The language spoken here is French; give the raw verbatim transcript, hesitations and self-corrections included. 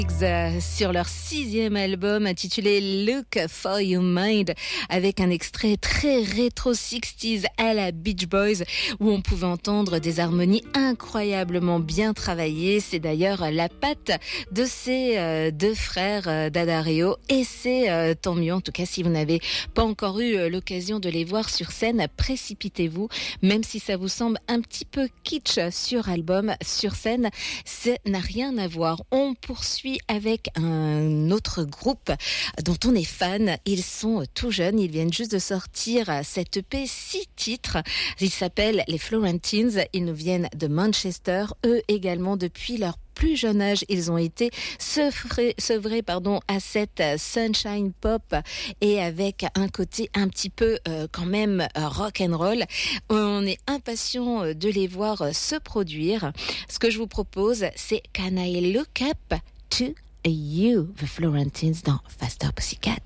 Sur leur sixième album intitulé Look for Your Mind, avec un extrait très rétro sixties à la Beach Boys où on pouvait entendre des harmonies incroyablement bien travaillées. C'est d'ailleurs la patte de ces euh, deux frères euh, d'Addario et c'est euh, tant mieux. En tout cas, si vous n'avez pas encore eu euh, l'occasion de les voir sur scène, précipitez-vous, même si ça vous semble un petit peu kitsch sur album, sur scène, ça n'a rien à voir. On poursuit avec un autre groupe dont on est fan. Ils sont tout jeunes, ils viennent juste de sortir cette E P six titres. Ils s'appellent les Florentines, ils nous viennent de Manchester. Eux également, depuis leur plus jeune âge, ils ont été sevrés, sevrés pardon, à cette sunshine pop et avec un côté un petit peu euh, quand même euh, rock and roll. On est impatient de les voir se produire. Ce que je vous propose, c'est Can I Look Up to You, The Florentines dans Faster Pussycat.